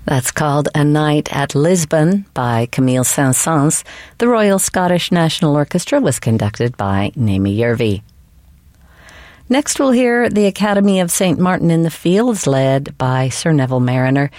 That's called A Night at Lisbon by Camille Saint-Saëns. The Royal Scottish National Orchestra was conducted by Naomi Yervy. Next we'll hear the Academy of St. Martin in the Fields, led by Sir Neville Marriner.